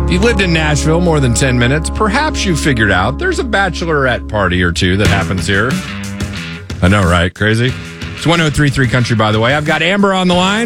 If you lived in Nashville more than 10 minutes, perhaps you figured out there's a bachelorette party or two that happens here. I know, right? Crazy? It's 103.3 Country, by the way. I've got Amber on the line.